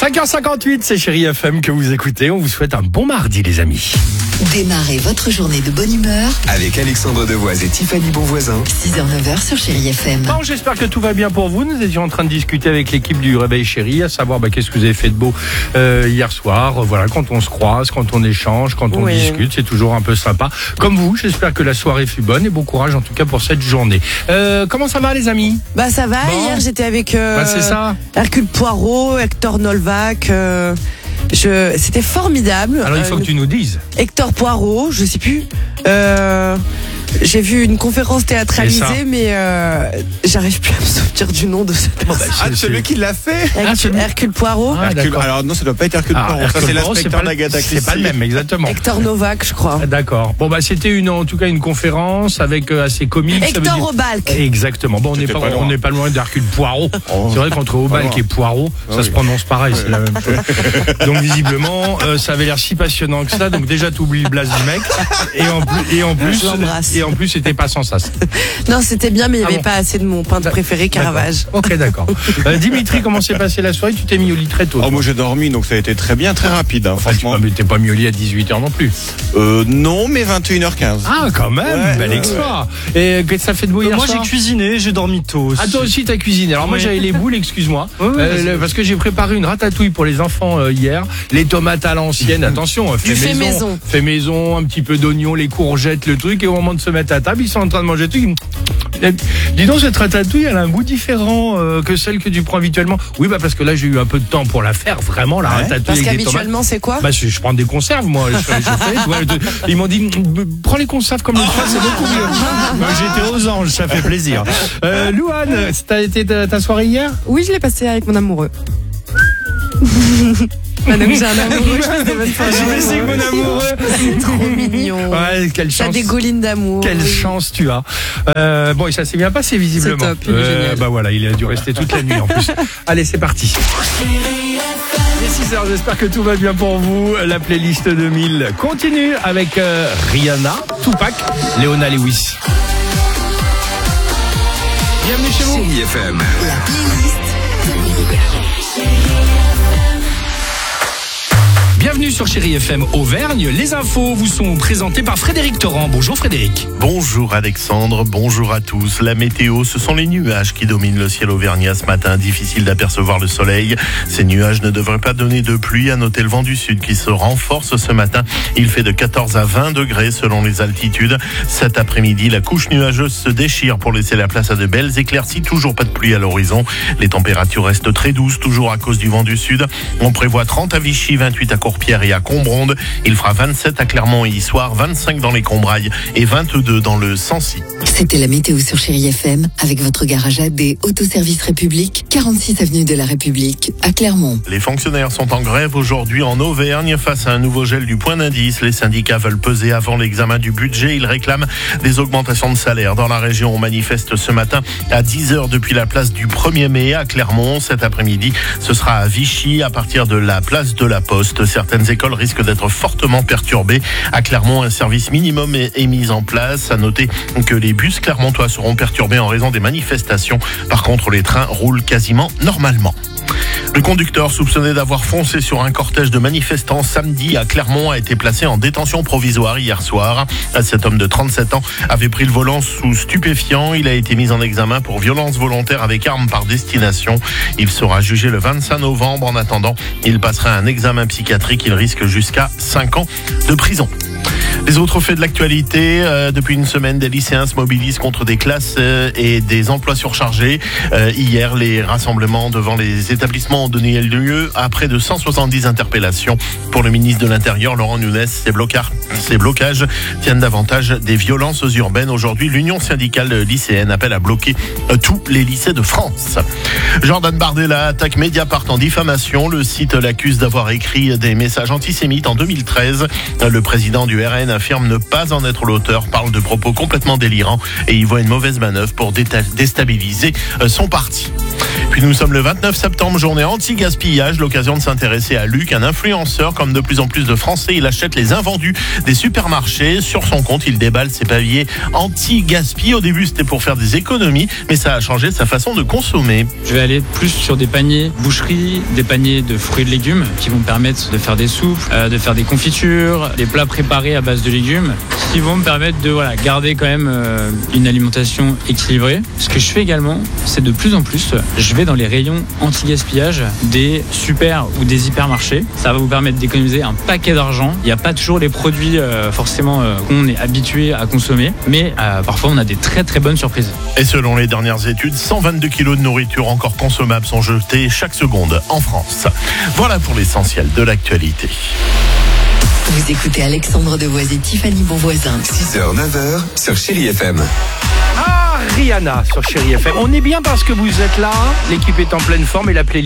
5h58, c'est Chérie FM que vous écoutez. On vous souhaite un bon mardi, les amis. Démarrez votre journée de bonne humeur avec Alexandre Devoise et Tiffany Bonvoisin. 6h-9h sur Chérie FM. Bon, j'espère que tout va bien pour vous. Nous étions en train de discuter avec l'équipe du Réveil Chérie, à savoir qu'est-ce que vous avez fait de beau hier soir. Voilà, quand on se croise, quand on échange, quand on discute, c'est toujours un peu sympa. Comme vous, j'espère que la soirée fut bonne et bon courage en tout cas pour cette journée. Comment ça va, les amis? Bah ça va. Bon. Hier j'étais avec c'est ça. Hercule Poirot, Hector Nolvac. C'était formidable. Alors il faut que tu nous dises. Hector Poirot, je sais plus. J'ai vu une conférence théâtralisée, mais j'arrive plus à me souvenir du nom de cette personne. Celui qui l'a fait. Hercule Poirot. Alors non, ça doit pas être Hercule Poirot. Ça, c'est l'inspecteur d'Agatha Christie. C'est pas le même, exactement. Hector Nolvac, je crois. D'accord. Bon c'était en tout cas une conférence avec assez comique. Hector Obalk. Exactement. Bon, on n'est pas loin d'Hercule Poirot. C'est vrai qu'entre Obalk et Poirot, ça se prononce pareil, c'est la même chose. Donc visiblement, ça avait l'air si passionnant que ça. Donc déjà t'oublies le blast du mec. Et en plus, c'était pas sans sas. Non, c'était bien, mais il n'y avait pas assez de mon peintre préféré, Caravage. Ok, d'accord. Dimitri, comment s'est passée la soirée? Tu t'es mis au lit très tôt. Moi j'ai dormi, donc ça a été très bien, très rapide. Franchement. Mais t'es pas mis au lit à 18h non plus. Non, mais 21h15. Ah, quand même, bel exploit. Et qu'est-ce que ça fait de beau hier soir? Moi j'ai cuisiné, j'ai dormi tôt aussi. Ah, toi aussi t'as cuisiné. Alors moi j'avais les boules, excuse-moi. Parce que j'ai préparé une ratatouille pour les enfants hier. Les tomates à l'ancienne, attention, fait maison, un petit peu d'oignon, les courgettes, le truc. Et au moment de se mettre à table, ils sont en train de manger tout. Dis donc, cette ratatouille, elle a un goût différent que celle que tu prends habituellement. Oui, parce que là, j'ai eu un peu de temps pour la faire, vraiment, la ratatouille. Parce avec qu'habituellement, c'est quoi? Je prends des conserves, moi. Ils m'ont dit, prends les conserves comme le soir, c'est beaucoup mieux. J'étais aux anges, ça fait plaisir. Louane, t'as été ta soirée hier? Oui, je l'ai passé avec mon amoureux. Donc j'ai un amoureux, je passe des bonnes soirées. Je sais que mon amoureux. C'est trop mignon. Ouais, quelle chance. T'as des gaulines d'amour. Quelle chance tu as. Et ça s'est bien passé visiblement. C'est top, il est génial. Voilà, il a dû rester toute la nuit en plus. Allez, c'est parti. Et 6h, j'espère que tout va bien pour vous. La playlist 2000 continue avec Rihanna, Tupac, Leona Lewis. Bienvenue chez vous. Chérie FM. La playlist. Bienvenue sur Chérie FM Auvergne. Les infos vous sont présentées par Frédéric Torrent. Bonjour Frédéric. Bonjour Alexandre, bonjour à tous. La météo, ce sont les nuages qui dominent le ciel auvergnat ce matin. Difficile d'apercevoir le soleil. Ces nuages ne devraient pas donner de pluie. À noter le vent du sud qui se renforce ce matin. Il fait de 14 à 20 degrés selon les altitudes. Cet après-midi, la couche nuageuse se déchire pour laisser la place à de belles éclaircies. Toujours pas de pluie à l'horizon. Les températures restent très douces, toujours à cause du vent du sud. On prévoit 30 à Vichy, 28 à Courpierre et à Combronde. Il fera 27 à Clermont et Issoire, 25 dans les Combrailles et 22 dans le Sancy. C'était la météo sur Chérie FM avec votre garage AD Autoservice République, 46 avenue de la République à Clermont. Les fonctionnaires sont en grève aujourd'hui en Auvergne face à un nouveau gel du point d'indice. Les syndicats veulent peser avant l'examen du budget. Ils réclament des augmentations de salaire. Dans la région, on manifeste ce matin à 10h depuis la place du 1er mai à Clermont. Cet après-midi, ce sera à Vichy à partir de la place de la Poste. Certaines écoles risquent d'être fortement perturbées. À Clermont, un service minimum est mis en place. À noter que les bus clermontois seront perturbés en raison des manifestations. Par contre, les trains roulent quasiment normalement. Le conducteur soupçonné d'avoir foncé sur un cortège de manifestants samedi à Clermont a été placé en détention provisoire hier soir. Cet homme de 37 ans avait pris le volant sous stupéfiant. Il a été mis en examen pour violence volontaire avec arme par destination. Il sera jugé le 25 novembre. En attendant, il passera un examen psychiatrique. Il risque jusqu'à 5 ans de prison. Les autres faits de l'actualité, depuis une semaine, des lycéens se mobilisent contre des classes et des emplois surchargés. Hier, les rassemblements devant les établissements ont donné lieu à près de 170 interpellations. Pour le ministre de l'Intérieur, Laurent Nunez, ces blocages tiennent davantage des violences urbaines. Aujourd'hui, l'Union syndicale lycéenne appelle à bloquer tous les lycées de France. Jordan Bardella attaque Mediapart en diffamation. Le site l'accuse d'avoir écrit des messages antisémites en 2013. Le président du RN affirme ne pas en être l'auteur, parle de propos complètement délirants et y voit une mauvaise manœuvre pour déstabiliser son parti. puis nous sommes le 29 septembre, journée anti-gaspillage, l'occasion de s'intéresser à Luc, un influenceur. Comme de plus en plus de Français, il achète les invendus des supermarchés. Sur son compte, il déballe ses papiers anti-gaspi. Au début, c'était pour faire des économies, mais ça a changé sa façon de consommer. Je vais aller plus sur des paniers boucherie, des paniers de fruits et de légumes qui vont me permettre de faire des soupes, de faire des confitures, des plats préparés à base de légumes qui vont me permettre de garder quand même une alimentation équilibrée. Ce que je fais également, c'est de plus en plus, je vais dans les rayons anti-gaspillage des super ou des hypermarchés. Ça va vous permettre d'économiser un paquet d'argent. Il n'y a pas toujours les produits forcément qu'on est habitué à consommer, mais parfois on a des très très bonnes surprises. Et selon les dernières études, 122 kilos de nourriture encore consommable sont jetés chaque seconde en France. Voilà pour l'essentiel de l'actualité. Vous écoutez Alexandre Devoise et Tiffany Bonvoisin. 6h, 9h sur Chérie FM. Rihanna sur Chérie FM. On est bien parce que vous êtes là. L'équipe est en pleine forme et la playlist.